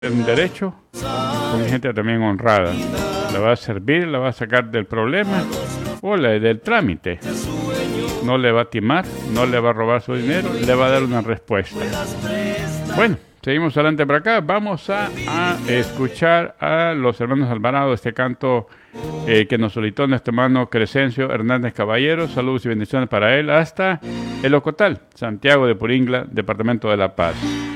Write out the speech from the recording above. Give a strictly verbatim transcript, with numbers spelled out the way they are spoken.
en derecho, con gente también honrada. La va a servir, la va a sacar del problema o la del trámite. No le va a timar, no le va a robar su dinero, le va a dar una respuesta. Bueno, seguimos adelante por acá. Vamos a, a escuchar a los hermanos Alvarado, este canto eh, que nos solicitó nuestro hermano Crescencio Hernández Caballero. Saludos y bendiciones para él hasta el Ocotal, Santiago de Puringla, departamento de La Paz.